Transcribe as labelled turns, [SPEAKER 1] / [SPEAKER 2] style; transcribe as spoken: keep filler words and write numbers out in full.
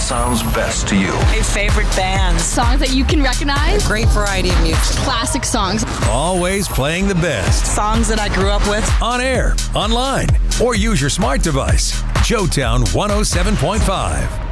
[SPEAKER 1] sounds best to you.
[SPEAKER 2] A favorite band.
[SPEAKER 3] Songs that you can recognize.
[SPEAKER 2] Great variety of music.
[SPEAKER 3] Classic songs.
[SPEAKER 4] Always playing the best.
[SPEAKER 2] Songs that I grew up with.
[SPEAKER 4] On air, online, or use your smart device. Joetown one oh seven point five.